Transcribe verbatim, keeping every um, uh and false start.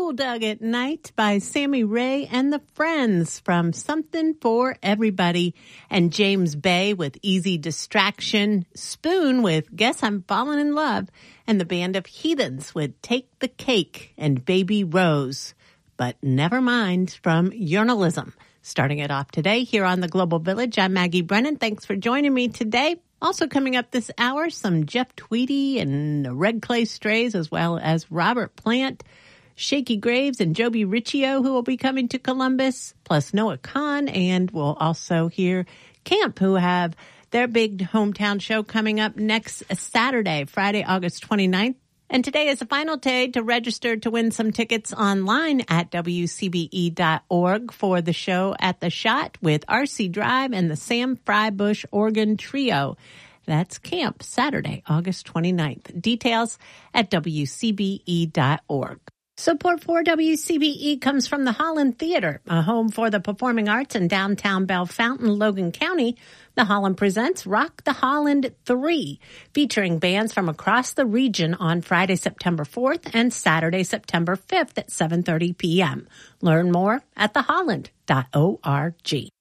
Gold Dug at Night by Sammy Ray and the Friends from Something for Everybody, and James Bay with Easy Distraction, Spoon with Guess I'm Falling in Love, and the Band of Heathens with Take the Cake and Baby Rose. But never mind from Journalism. Starting it off today here on the Global Village, I'm Maggie Brennan. Thanks for joining me today. Also coming up this hour, some Jeff Tweedy and Red Clay Strays, as well as Robert Plant, Shaky Graves, and Joby Riccio, who will be coming to Columbus, plus Noah Kahn, and we'll also hear Camp, who have their big hometown show coming up next Saturday, Friday, August twenty-ninth. And today is the final day to register to win some tickets online at W C B E dot org for the show at The Shot with R C Drive and the Sam Frybush Organ Trio. That's Camp, Saturday, August twenty-ninth. Details at W C B E dot org. Support for W C B E comes from the Holland Theater, a home for the performing arts in downtown Bellefontaine, Logan County. The Holland presents Rock the Holland three, featuring bands from across the region on Friday, September fourth and Saturday, September fifth at seven thirty p.m. Learn more at the holland dot org.